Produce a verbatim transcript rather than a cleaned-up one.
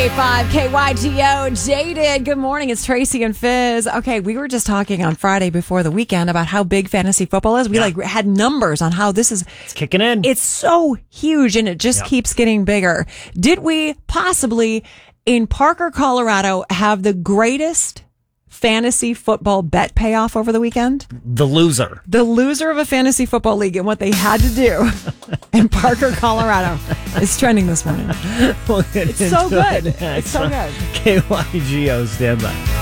five K Y G O, Jaded. Good morning. It's Tracy and Fizz. Okay, we were just talking on Friday before the weekend about how big fantasy football is. We yeah. like had numbers on how this is it's kicking in. It's so huge and it just yep. keeps getting bigger. Did we possibly in Parker, Colorado, have the greatest fantasy football bet payoff over the weekend? The loser. The loser of a fantasy football league and what they had to do in Parker, Colorado is trending this morning. We'll it's so good. It. It's so good. K Y G O, stand by.